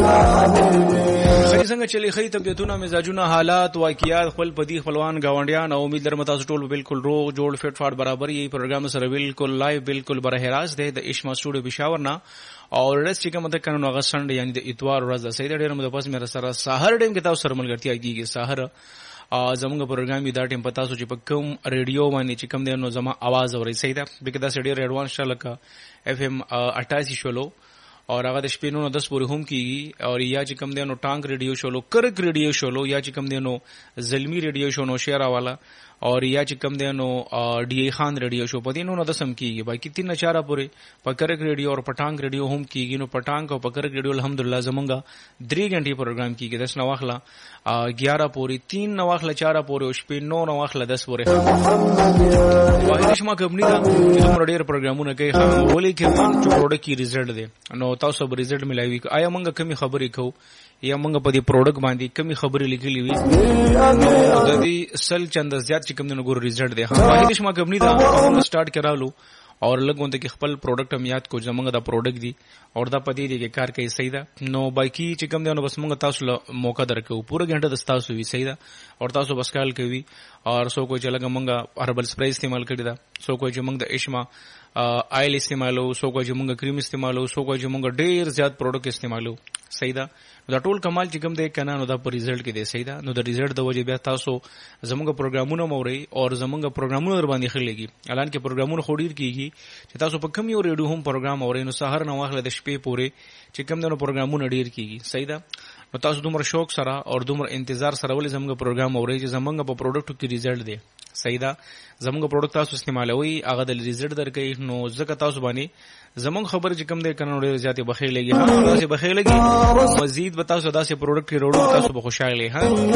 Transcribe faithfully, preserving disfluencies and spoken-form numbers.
خی څنګه چلی خی طبيعتونه مزاجونه حالات واقعیات خپل پدی خپلوان گاونډیان او امید لرم تاسو ټول بالکل روغ جوړ فټ فاټ برابر یي پروګرام سره بالکل لایو بالکل بره راست دی د اشما سټوډیو پېښور نه او رس چې کومه د قانون غا سند یعنی د اتوار ورځ د سید ډیر مده پس مې سره سحر ټیم کې تاسو سره ملګرتیا کیږي سحر زمونږ پروګرام دا ټیم پتا سو چې په کوم ریډیو باندې چې کوم دی نو زما आवाज اوري سیدا بګه دا سړي ایڈوانس شلکه اف ام اٹھاسی شولو اور هغه د شپې نو دس پورې هم کیږي او یا چې کوم دی نو ټانک ریډیو شولو کرک ریډیو شولو یا چې کوم دی نو زلمی ریډیو شو نو شیرا والا اور یا چې کوم دی نو ډی ای خان ریډیو شو په دې نو د سم کیږي باقي تین چاره پورې پکرک ریډیو او پټانک ریډیو هم کیږي نو پټانک او پکرک ریډیو الحمدلله زمونږه درې غنټې پروګرام کیږي دس نو واخلا ग्यारह پورې تین نو واخلا چاره پورې او شپې نو نو واخلا دس پورې وایي شما کمپنی دا چې موږ ډېر پروګرامونه کوي خو ولې کې چې پروډکټ کی ریزلټ دی نو تاسو به ریزلټ ملایوي آیا موږ کمی خبرې کوو یا موږ په دې پروډکټ باندې کمی خبرې لیکلې وي نو د دې سل چند زیات چې کوم نو ګور ریزلټ دی وایي شما کمپنی دا سٹارټ کراولو اور لګون ته خپل پروډکټ هم یاد کو زمونږ دا پروډکټ دی اور دا پدې دی کې کار کوي صحیح ده نو باقي چې کوم دی نو بس موږ تاسو له موقع درکو پوره غنټه د تاسو وی صحیح ده اور تاسو بس کال کوي اور سو کوئی چې لګ موږ هربل سپری استعمال کړی دا سو کوئی چې موږ د اشما آیل استعمالو سو کوئی چې موږ کریم استعمالو سو کوئی چې موږ ډیر زیات پروډکټ استعمالو صحیح ده دا ټول کمال چې کوم دی کنه نو دا په ریزلټ کې دی صحیح ده نو د ریزلټ د وجه بیا تاسو زموږ پروګرامونه موري او زموږ پروګرامونه در باندې خلېږي اعلان کې پروګرامونه خوري کیږي چې تاسو په کوم یو ریډیو هم پروګرام اورئ نو سحر نو واخله د شپې پورې چې کوم دنو پروګرامونه ډیر کیږي صحیح ده نو تاسو دومره شوق سره او دومره انتظار سره ولې زموږ پروګرام اورئ چې زموږ په پروډکټ کې ریزلټ دی صحیح ده زموږ پروډکټ تاسو استعمالوي هغه د ریزلټ درکې نو ځکه تاسو باندې زموږ خبر چې کوم دی کنه ډیر زیاتې بخیلېږي ها تاسو بخیلېږي مزید به تاسو داسې پروډکټ وروړو تاسو به خوشاله ها